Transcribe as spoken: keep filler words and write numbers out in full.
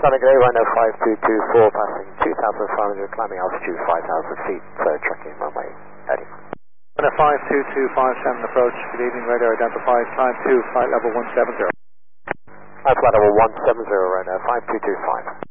Sunny Gray, runway five two two four, passing two thousand five hundred, climbing altitude five thousand feet, so tracking runway heading. Runway five two two five seven approach, good evening, radar identified, climb two, flight level one seven zero. Flight level one seven zero, runway five two two five.